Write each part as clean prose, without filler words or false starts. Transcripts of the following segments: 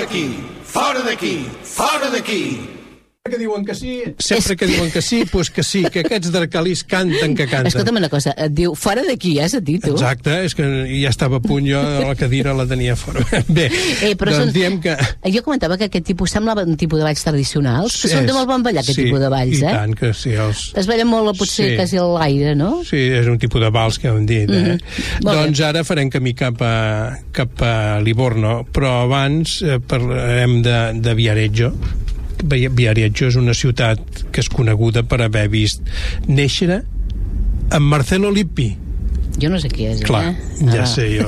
d'aquí! Fora d'aquí! Fora d'aquí! Que diuen que sí, sempre que diuen que sí, doncs que sí, que aquests d'Arcalís canten que canten. Escolta'm una cosa, et diu fora d'aquí, has de dir tu? Exacte, és que ja estava a punt jo, la cadira la tenia fora. Bé, doncs diem que... Jo comentava que aquest tipus semblava un tipus de balls tradicionals, que són de molt bon ballar, aquest tipus de balls, i tant que sí. Es ballen molt, potser, quasi a l'aire, no? Sí, és un tipus de vals que hem dit, Doncs ara farem camí cap a Livorno, però abans parlarem de Viareggio. Viareggio és una ciutat que és coneguda per haver vist néixer en Marcello Lippi. Jo no sé qui és, Clar, ja sé jo.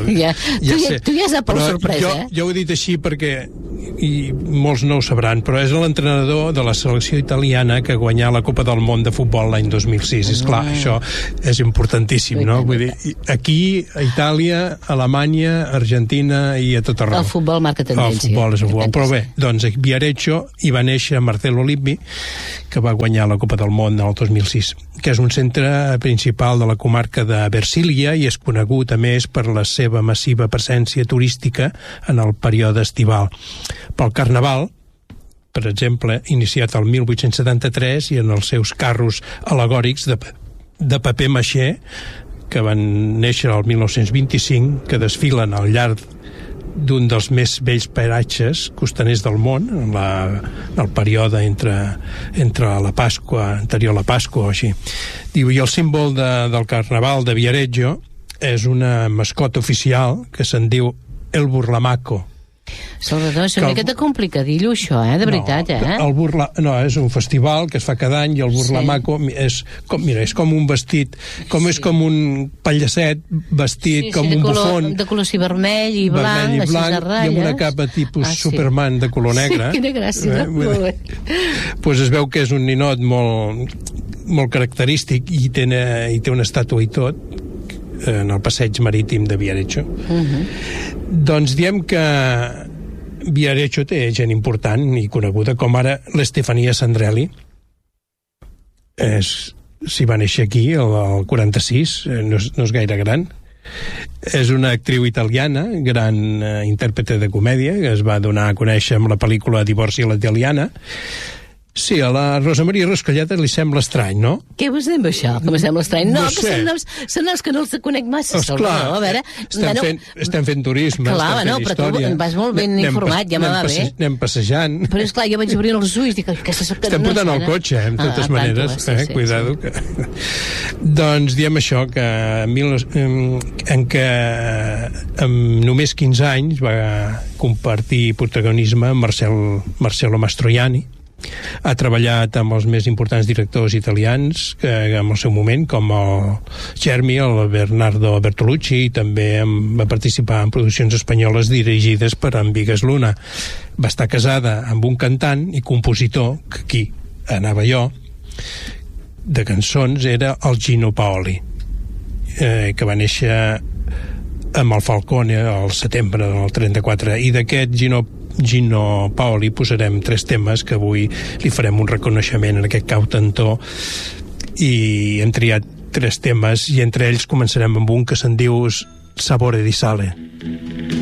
Tu ja saps per sorpresa, Jo ho he dit així perquè i molts no ho sabran, però és l'entrenador de la selecció italiana que guanyà la Copa del Món de futbol l'any 2006. És clar, això és importantíssim, no? Vull dir, aquí, a Itàlia, a Alemanya, a Argentina i a tot arreu. El futbol marca tendència. El futbol és el futbol. Però bé, doncs a Viareggio hi va néixer Marcello Lippi, que va guanyar la Copa del Món el 2006, que és un centre principal de la comarca de Versilia i és conegut, a més, per la seva massiva presència turística en el període estival. Pel Carnaval, per exemple, iniciat el 1873 i en els seus carros al·legòrics de paper maixé, que van néixer el 1925, que desfilen al llarg d'un dels més vells paratges costaners del món, en el període entre la Pasqua, anterior a la Pasqua o així. Diu, i el símbol del Carnaval de Viareggio és una mascota oficial que se'n diu el burlamaco. Salvador, és una miqueta complicadillo, això, de veritat, No, és un festival que es fa cada any i el burlamaco és com un vestit, és com un pallacet vestit com un bufón. De color vermell i blanc, i amb una capa tipus Superman de color negre. Sí, quina gràcia, molt bé. Doncs es veu que és un ninot molt característic i té una estàtua i tot en el passeig marítim de Viareggio. Doncs diem que Viareggio té gent important i coneguda, com ara l'Estefania Sandrelli. Si va néixer aquí, el 46, no és gaire gran. És una actriu italiana, gran intèrprete de comèdia, que es va donar a conèixer amb la pel·lícula Divorci a la italiana. Sí, a la Rosa Maria Rascolletes li sembla estrany, no? Què vos diem això, que me sembla estrany? No, que són els que no els conec massa. Esclar, estem fent turisme, estem fent història. Però tu vas molt ben informat, ja me va bé. Anem passejant. Però esclar, jo vaig obrir els ulls, dic, aquesta sóc que no estem portant el cotxe, en totes maneres. Cuidado. Doncs diem això, que en què amb només 15 anys va compartir protagonisme amb Marcello Mastroianni. Ha treballat amb els més importants directors italians en el seu moment, com el Germi, el Bernardo Bertolucci, i també va participar en produccions espanyoles dirigides per en Vigas Luna. Va estar casada amb un cantant i compositor, que aquí anava jo, de cançons, era el Gino Paoli, que va néixer amb el Falcone al setembre del 34, i d'aquest Gino Paoli posarem 3 temes que avui li farem un reconeixement en aquest cantautor, i hem triat 3 temes i entre ells començarem amb un que se'n diu Sapore di Sale.